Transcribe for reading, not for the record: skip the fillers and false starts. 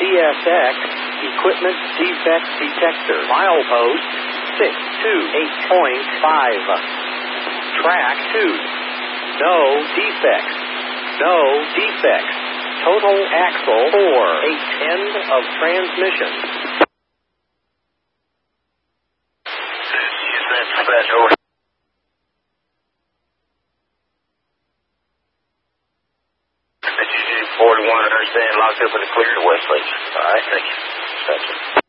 CSX Equipment Defect Detector. Milepost 628.5. Track 2. No defects. No defects. Total axle 4/8 end of transmission. Special. 41, understand, locked up in the clear to Westlake. All right, thank you. That's it.